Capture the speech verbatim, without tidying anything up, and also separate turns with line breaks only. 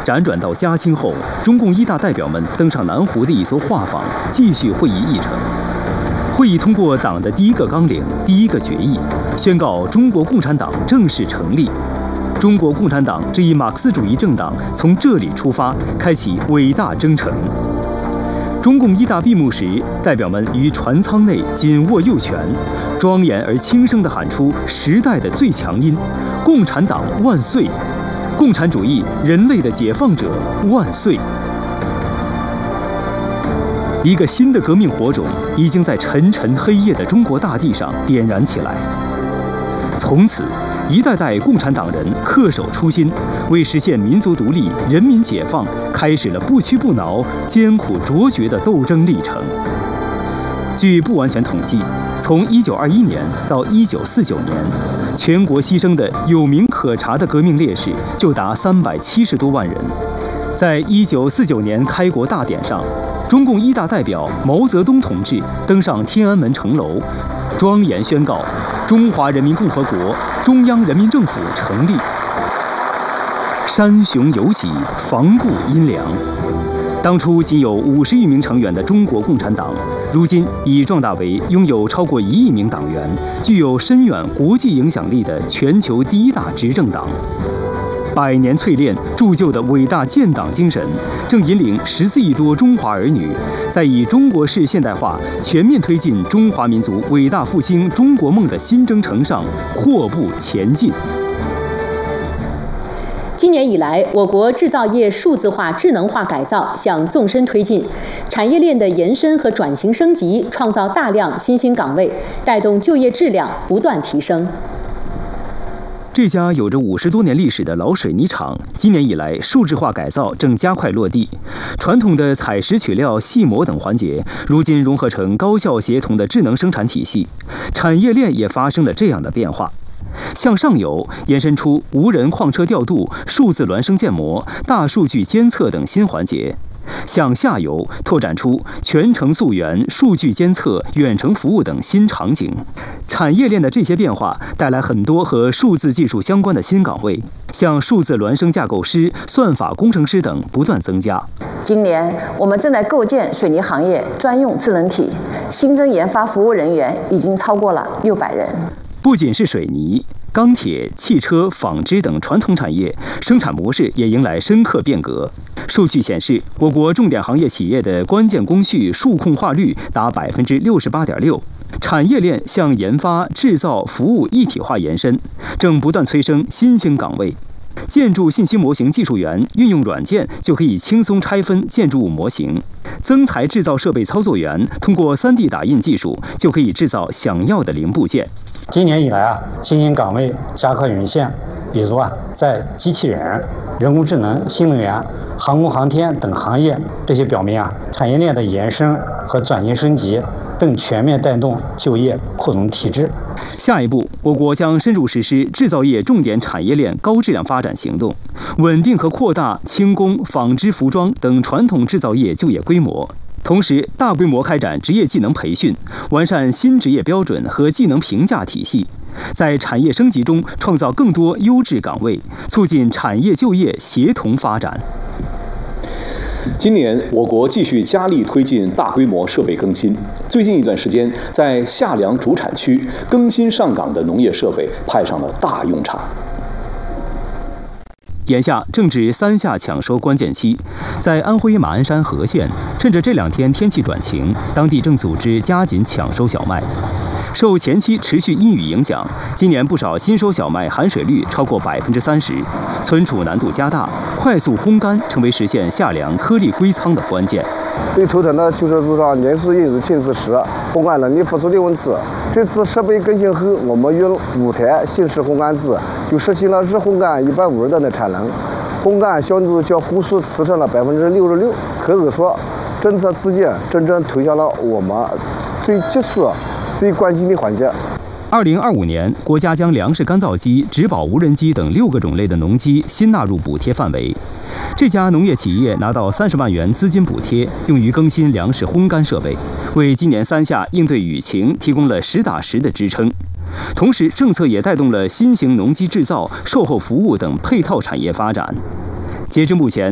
辗转到嘉兴后，中共一大代表们登上南湖的一艘画舫，继续会议议程。会议通过党的第一个纲领、第一个决议，宣告中国共产党正式成立。中国共产党这一马克思主义政党从这里出发，开启伟大征程。中共一大闭幕时，代表们于船舱内紧握右拳，庄严而轻声地喊出时代的最强音：共产党万岁！共产主义，人类的解放者万岁！一个新的革命火种已经在沉沉黑夜的中国大地上点燃起来。从此，一代代共产党人恪守初心，为实现民族独立、人民解放，开始了不屈不挠、艰苦卓绝的斗争历程。据不完全统计，从一九二一年到一九四九年，全国牺牲的有名可查的革命烈士就达三百七十多万人。在一九四九年开国大典上，中共一大代表毛泽东同志登上天安门城楼，庄严宣告中华人民共和国中央人民政府成立。山雄有脊，房固阴凉。当初仅有五十余名成员的中国共产党，如今已壮大为拥有超过一亿名党员，具有深远国际影响力的全球第一大执政党。百年淬炼铸就的伟大建党精神，正引领十四亿多中华儿女，在以中国式现代化全面推进中华民族伟大复兴中国梦的新征程上阔步前进。
今年以来，我国制造业数字化、智能化改造向纵深推进，产业链的延伸和转型升级，创造大量新兴岗位，带动就业质量不断提升。
这家有着五十多年历史的老水泥厂，今年以来数字化改造正加快落地，传统的采石取料、细磨等环节，如今融合成高效协同的智能生产体系，产业链也发生了这样的变化。向上游延伸出无人矿车调度、数字孪生建模、大数据监测等新环节；向下游拓展出全程溯源、数据监测、远程服务等新场景。产业链的这些变化带来很多和数字技术相关的新岗位，像数字孪生架构师、算法工程师等不断增加。
今年我们正在构建水泥行业专用智能体，新增研发服务人员已经超过了六百人。
不仅是水泥、钢铁、汽车、纺织等传统产业生产模式也迎来深刻变革。数据显示，我国重点行业企业的关键工序数控化率达百分之六十八点六，产业链向研发、制造、服务一体化延伸，正不断催生新兴岗位。建筑信息模型技术员运用软件就可以轻松拆分建筑物模型，增材制造设备操作员通过 三 D 打印技术就可以制造想要的零部件。
今年以来啊，新兴岗位加快涌现，比如啊，在机器人、人工智能、新能源、航空航天等行业，这些表明啊，产业链的延伸和转型升级更全面带动就业扩容体制。
下一步，我国将深入实施制造业重点产业链高质量发展行动，稳定和扩大轻工、纺织、服装等传统制造业就业规模。同时，大规模开展职业技能培训，完善新职业标准和技能评价体系，在产业升级中创造更多优质岗位，促进产业就业协同发展。
今年，我国继续加力推进大规模设备更新。最近一段时间，在夏粮主产区更新上岗的农业设备派上了大用场。
眼下正值三夏抢收关键期，在安徽马鞍山和县，趁着这两天天气转晴，当地正组织加紧抢收小麦。受前期持续阴雨影响，今年不少新收小麦含水率超过百分之三十，存储难度加大，快速烘干成为实现夏粮颗粒归仓的关键。
最头疼的就是路上连续运输轻质时，烘干能力不足的问题。这次设备更新后，我们用五台新式烘干机就实现了日烘干一百五十吨的产能，烘干效率较呼速提升了百分之六十六。可以说，政策资金真正投向了我们最急需、最关心的环节。
二零二五年，国家将粮食干燥机、植保无人机等六个种类的农机新纳入补贴范围。这家农业企业拿到三十万元资金补贴，用于更新粮食烘干设备，为今年三夏应对雨情提供了实打实的支撑。同时，政策也带动了新型农机制造、售后服务等配套产业发展。截至目前，